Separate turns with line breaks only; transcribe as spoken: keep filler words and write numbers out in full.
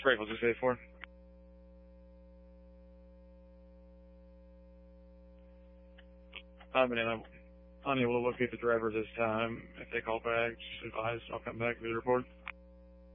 Grateful to say for. I've been in, unable to locate the driver this time. If they call back, just advise I'll come back to the report.